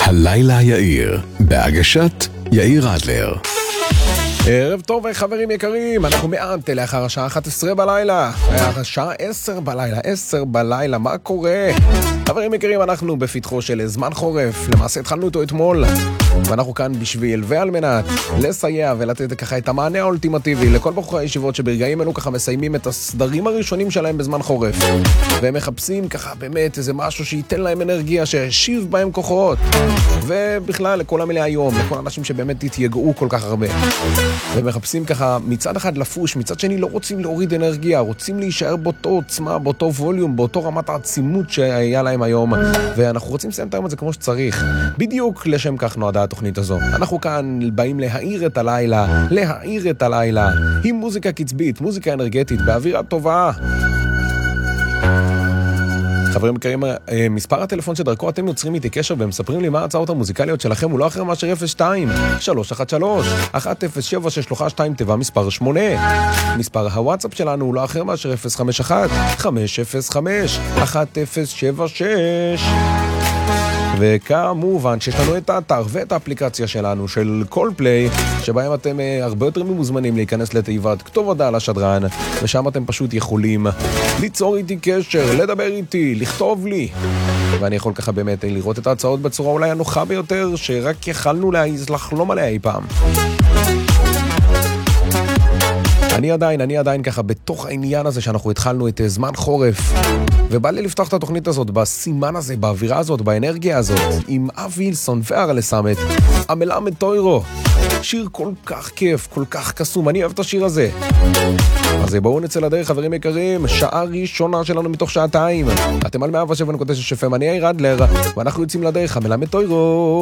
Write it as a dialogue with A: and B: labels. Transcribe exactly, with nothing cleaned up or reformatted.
A: הלילה יאיר, בהגשת יאיר אדלר.
B: ערב טוב חברים יקרים, אנחנו מעט לאחר השעה אחת עשרה בלילה, השעה עשר בלילה, עשר בלילה, מה קורה? חברים יקרים, אנחנו בפתחו של זמן חורף, למעשה התחלנו אותו אתמול, ואנחנו כאן בשביל ועל מנת לסייע ולתת ככה את המענה האולטימטיבי לכל בחורי הישיבות שברגעים אלו ככה מסיימים את הסדרים הראשונים שלהם בזמן חורף, והם מחפשים ככה באמת איזה משהו שייתן להם אנרגיה, שישיב בהם כוחות, ובכלל לכל המלא היום, לכל האנשים שבאמת התייגעו כל כך הרבה. ומחפשים ככה מצד אחד לפוש, מצד שני לא רוצים להוריד אנרגיה, רוצים להישאר באותו עוצמה, באותו ווליום, באותו רמת העצימות שהיה להם היום, ואנחנו רוצים לסיים את היום הזה כמו שצריך. בדיוק לשם כך נועדה התוכנית הזו. אנחנו כאן באים להאיר את הלילה, להאיר את הלילה, עם מוזיקה קצבית, מוזיקה אנרגטית, באווירה טובה. חברים יקרים, מספר הטלפון שדרכו אתם יוצרים איתי קשר ומספרים לי מה ההצעות המוזיקליות שלכם הוא לא אחר מאשר אפס שתיים שלוש אחת שלוש אחת אפס שבע שש שלוחה שתיים תיבה מספר שמונה. מספר הוואטסאפ שלנו הוא לא אחר מאשר אפס חמש אחת חמש אפס חמש אחת אפס שבע שש. וכמובן שיש לנו את האתר ואת האפליקציה שלנו של כל פליי, שבהם אתם הרבה יותר ממוזמנים להיכנס לתיבת כתוב הודעה לשדרן, ושם אתם פשוט יכולים ליצור איתי קשר, לדבר איתי, לכתוב לי, ואני יכול ככה באמת לראות את ההצעות בצורה אולי הנוחה ביותר שרק יכלנו להעיז לחלום עליה אי פעם. אני עדיין, אני עדיין ככה בתוך העניין הזה שאנחנו התחלנו את זמן חורף, ובא לי לפתוח את התוכנית הזאת בסימן הזה, באווירה הזאת, באנרגיה הזאת, עם אבי הילסון והרלה סמט, המלמד טוירו. שיר כל כך כיף, כל כך קסום, אני אוהב את השיר הזה. אז בואו נצא לדרך חברים יקרים, שעה ראשונה שלנו מתוך שעתיים. אתם על מאה שבע נקודה שש אף אם, אני יאיר אדלר, ואנחנו יוצאים לדרך, המלמד טוירו.